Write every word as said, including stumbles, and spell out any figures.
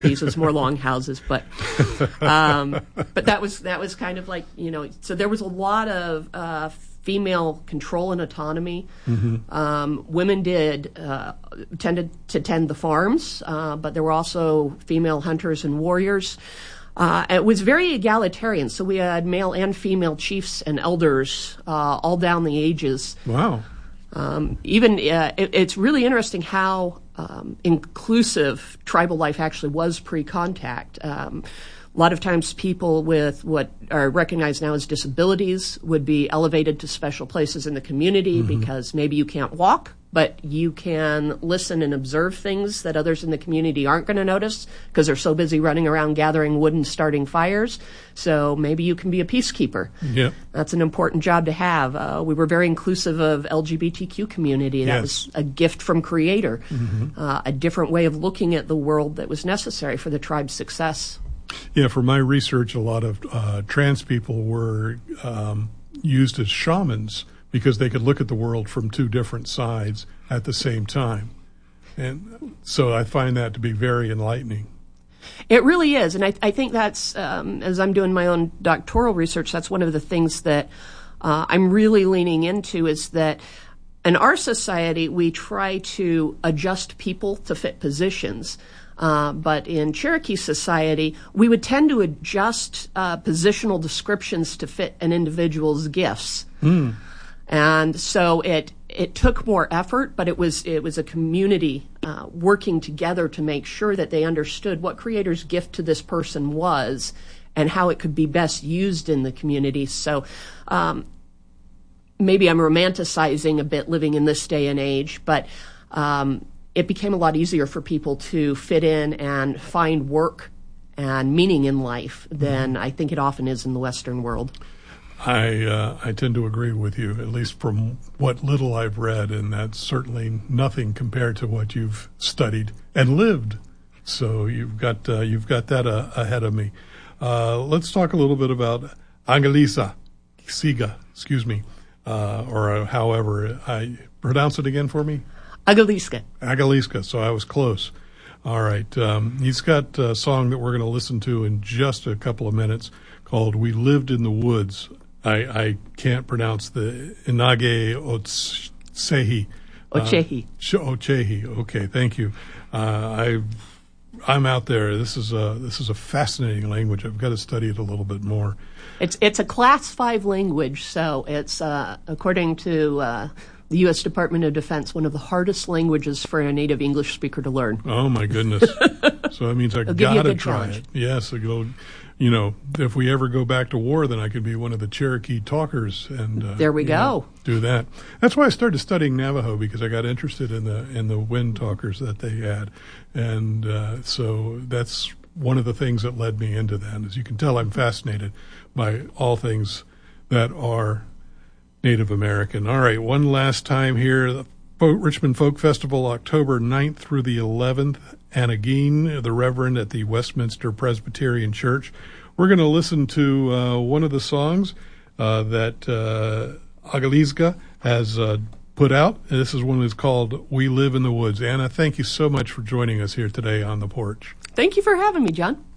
These was more longhouses, but um, but that was that was kind of like, you know, so there was a lot of uh, female control and autonomy. Mm-hmm. Um, women did uh, tended to tend the farms, uh, but there were also female hunters and warriors. Uh, it was very egalitarian, so we had male and female chiefs and elders uh, all down the ages. Wow. Um, even uh, it, it's really interesting how um, inclusive tribal life actually was pre-contact. Um, a lot of times people with what are recognized now as disabilities would be elevated to special places in the community mm-hmm. because maybe you can't walk, but you can listen and observe things that others in the community aren't going to notice because they're so busy running around gathering wood and starting fires. So maybe you can be a peacekeeper. Yep. That's an important job to have. Uh, we were very inclusive of L G B T Q community. That yes. was a gift from Creator, mm-hmm. uh, a different way of looking at the world that was necessary for the tribe's success. Yeah, for my research, a lot of uh, trans people were um, used as shamans because they could look at the world from two different sides at the same time. And so I find that to be very enlightening. It really is. And I, I think that's, um, as I'm doing my own doctoral research, that's one of the things that uh, I'm really leaning into is that in our society, we try to adjust people to fit positions. Uh, but in Cherokee society, we would tend to adjust uh, positional descriptions to fit an individual's gifts. Mm. And so it it took more effort, but it was it was a community uh, working together to make sure that they understood what Creator's gift to this person was and how it could be best used in the community. So um, maybe I'm romanticizing a bit living in this day and age, but um, it became a lot easier for people to fit in and find work and meaning in life than I think it often is in the Western world. I uh, I tend to agree with you, at least from what little I've read, and that's certainly nothing compared to what you've studied and lived. So you've got uh, you've got that uh, ahead of me. Uh, let's talk a little bit about Agalisa, Siga, excuse me, uh, or uh, however I pronounce it again for me. Agaliska. Agaliska. So I was close. All right. Um, he's got a song that we're going to listen to in just a couple of minutes called "We Lived in the Woods." I, I can't pronounce the Inage Otsehi. Ochehi. Uh, Ochehi. Okay, thank you. Uh, I, I'm out there. This is a this is a fascinating language. I've got to study it a little bit more. It's it's a class five language, so it's uh, according to uh, the U S Department of Defense, one of the hardest languages for a native English speaker to learn. Oh my goodness! So that means I It'll gotta give you a good try challenge. it. Yes, it'll. You know, if we ever go back to war, then I could be one of the Cherokee talkers, and uh, there we go. Know, do that. That's why I started studying Navajo, because I got interested in the in the wind talkers that they had, and uh, so that's one of the things that led me into that. As you can tell, I'm fascinated by all things that are Native American. All right, one last time here. The Richmond Folk Festival, October ninth through the eleventh. Anna Geen, the Reverend at the Westminster Presbyterian Church. We're going to listen to uh, one of the songs uh, that uh, Agalizga has uh, put out. And this is one that's called "We Live in the Woods." Anna, thank you so much for joining us here today on the porch. Thank you for having me, John.